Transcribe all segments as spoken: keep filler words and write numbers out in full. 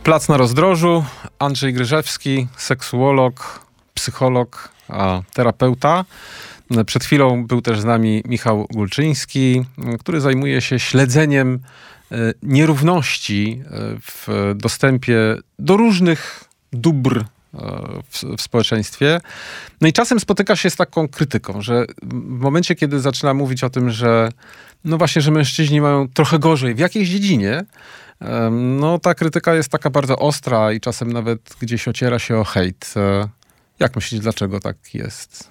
Plac na Rozdrożu, Andrzej Gryżewski, seksuolog, psycholog, a terapeuta. Przed chwilą był też z nami Michał Gulczyński, który zajmuje się śledzeniem nierówności w dostępie do różnych dóbr w, w społeczeństwie. No i czasem spotyka się z taką krytyką, że w momencie, kiedy zaczyna mówić o tym, że no właśnie, że mężczyźni mają trochę gorzej w jakiejś dziedzinie, no ta krytyka jest taka bardzo ostra i czasem nawet gdzieś ociera się o hejt. Jak myślisz, dlaczego tak jest?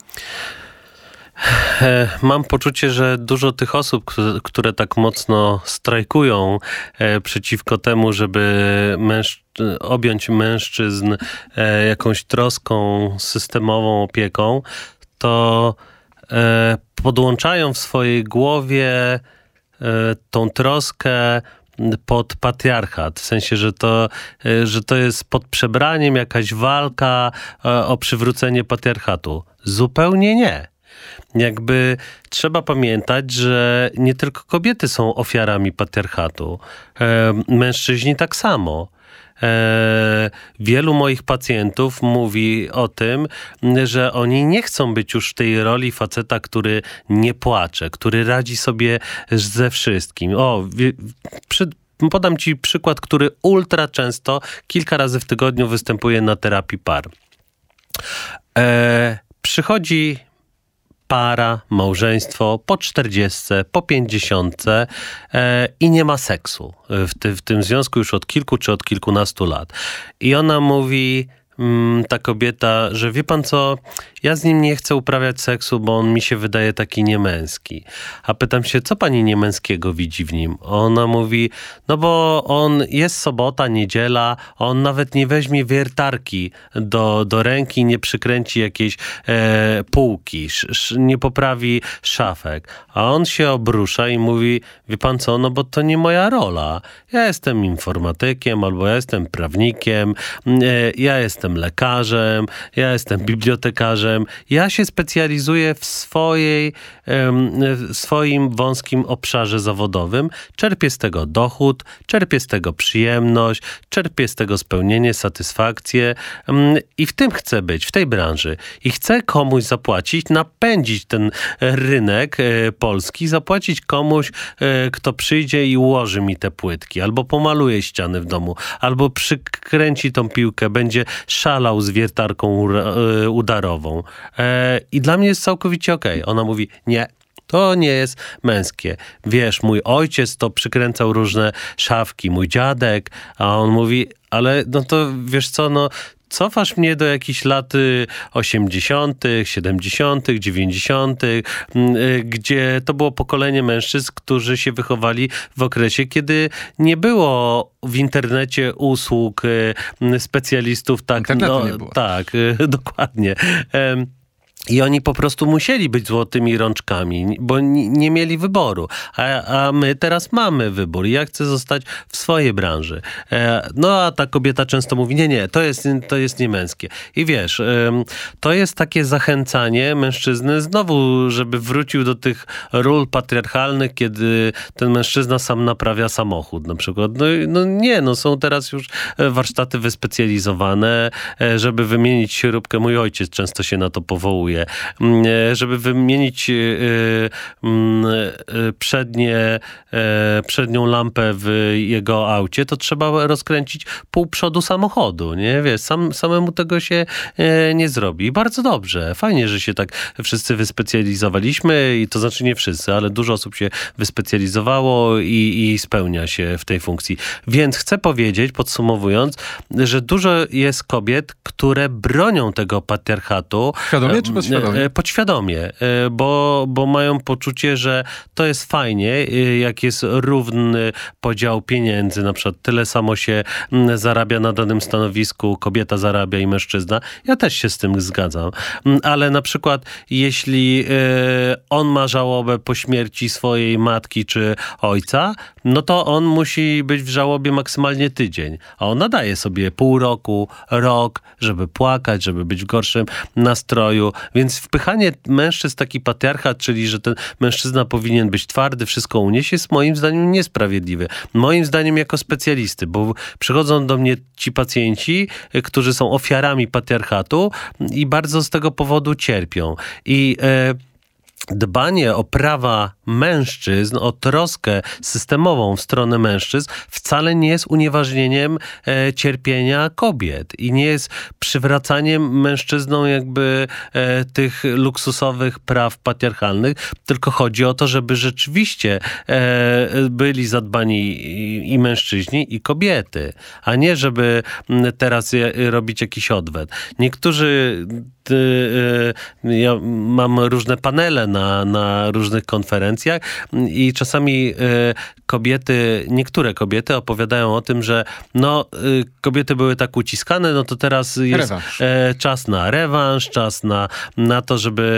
Mam poczucie, że dużo tych osób, które tak mocno strajkują przeciwko temu, żeby męż... objąć mężczyzn jakąś troską, systemową opieką, to podłączają w swojej głowie tą troskę pod patriarchat. W sensie, że to, że to jest pod przebraniem jakaś walka o przywrócenie patriarchatu. Zupełnie nie. Jakby trzeba pamiętać, że nie tylko kobiety są ofiarami patriarchatu. E, mężczyźni tak samo. E, wielu moich pacjentów mówi o tym, że oni nie chcą być już w tej roli faceta, który nie płacze, który radzi sobie ze wszystkim. O, przy, podam ci przykład, który ultra często, kilka razy w tygodniu występuje na terapii par. E, przychodzi para, małżeństwo po czterdziestce, po pięćdziesiątce e, i nie ma seksu w, ty, w tym związku już od kilku czy od kilkunastu lat. I ona mówi, mm, ta kobieta, że wie pan co, ja z nim nie chcę uprawiać seksu, bo on mi się wydaje taki niemęski. A pytam się, co pani niemęskiego widzi w nim? Ona mówi, no bo on jest sobota, niedziela, on nawet nie weźmie wiertarki do, do ręki, nie przykręci jakiejś e, półki, sz, sz, nie poprawi szafek. A on się obrusza i mówi, wie pan co, no bo to nie moja rola. Ja jestem informatykiem, albo ja jestem prawnikiem, e, ja jestem lekarzem, ja jestem bibliotekarzem. Ja się specjalizuję w swojej, w swoim wąskim obszarze zawodowym. Czerpię z tego dochód, czerpię z tego przyjemność, czerpię z tego spełnienie, satysfakcję i w tym chcę być, w tej branży. I chcę komuś zapłacić, napędzić ten rynek polski, zapłacić komuś, kto przyjdzie i ułoży mi te płytki, albo pomaluje ściany w domu, albo przykręci tą piłkę, będzie szalał z wiertarką udarową. I dla mnie jest całkowicie okej. Okay. Ona mówi, nie, to nie jest męskie. Wiesz, mój ojciec to przykręcał różne szafki, mój dziadek, a on mówi, ale no to wiesz co, no cofasz mnie do jakichś lat osiemdziesiątych, siedemdziesiątych, dziewięćdziesiątych, gdzie to było pokolenie mężczyzn, którzy się wychowali w okresie, kiedy nie było w internecie usług specjalistów. Tak, Internetu nie było. Tak, dokładnie. I oni po prostu musieli być złotymi rączkami, bo nie mieli wyboru. A, a my teraz mamy wybór i ja chcę zostać w swojej branży. No a ta kobieta często mówi, nie, nie, to jest, to jest niemęskie. I wiesz, to jest takie zachęcanie mężczyzny znowu, żeby wrócił do tych ról patriarchalnych, kiedy ten mężczyzna sam naprawia samochód na przykład. No, no nie, no są teraz już warsztaty wyspecjalizowane, żeby wymienić śrubkę. Mój ojciec często się na to powołuje. Żeby wymienić przednie, przednią lampę w jego aucie, to trzeba rozkręcić pół przodu samochodu, nie? Wiesz, sam, samemu tego się nie zrobi. I bardzo dobrze. Fajnie, że się tak wszyscy wyspecjalizowaliśmy i to znaczy nie wszyscy, ale dużo osób się wyspecjalizowało i, i spełnia się w tej funkcji. Więc chcę powiedzieć, podsumowując, że dużo jest kobiet, które bronią tego patriarchatu. Świadomie czy podświadomie? Podświadomie, bo, bo mają poczucie, że to jest fajnie, jak jest równy podział pieniędzy, na przykład tyle samo się zarabia na danym stanowisku, kobieta zarabia i mężczyzna. Ja też się z tym zgadzam. Ale na przykład jeśli on ma żałobę po śmierci swojej matki czy ojca, no to on musi być w żałobie maksymalnie tydzień. A ona daje sobie pół roku, rok, żeby płakać, żeby być w gorszym nastroju. Więc wpychanie mężczyzn w taki patriarchat, czyli że ten mężczyzna powinien być twardy, wszystko unieść, jest moim zdaniem niesprawiedliwy. Moim zdaniem jako specjalisty, bo przychodzą do mnie ci pacjenci, którzy są ofiarami patriarchatu i bardzo z tego powodu cierpią. I e, dbanie o prawa mężczyzn, o troskę systemową w stronę mężczyzn wcale nie jest unieważnieniem e, cierpienia kobiet i nie jest przywracaniem mężczyznom jakby e, tych luksusowych praw patriarchalnych, tylko chodzi o to, żeby rzeczywiście e, byli zadbani i, i mężczyźni, i kobiety, a nie żeby teraz je, robić jakiś odwet. Niektórzy ja mam różne panele na, na różnych konferencjach i czasami kobiety, niektóre kobiety opowiadają o tym, że no, kobiety były tak uciskane, no to teraz jest rewanż. czas na rewanż, czas na, na to, żeby